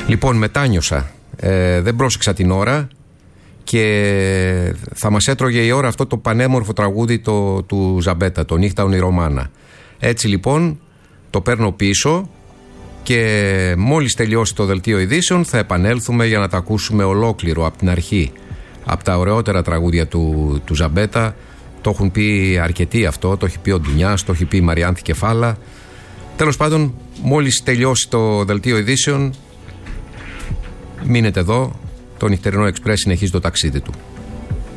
Λοιπόν, μετάνιωσα. Δεν πρόσεξα την ώρα και θα μας έτρωγε η ώρα αυτό το πανέμορφο τραγούδι του Ζαμπέτα, το Νύχτα Ονειρομάνα. Έτσι λοιπόν το παίρνω πίσω και μόλις τελειώσει το δελτίο ειδήσεων θα επανέλθουμε για να τα ακούσουμε ολόκληρο από την αρχή. Από τα ωραιότερα τραγούδια του Ζαμπέτα. Το έχουν πει αρκετοί αυτό, το έχει πει ο Ντουνιάς, το έχει πει η Μαριάνθη Κεφάλα. Τέλος πάντων, μόλις τελειώσει το δελτίο ειδήσεων, μείνετε εδώ, το Νυχτερινό Εξπρές συνεχίζει το ταξίδι του.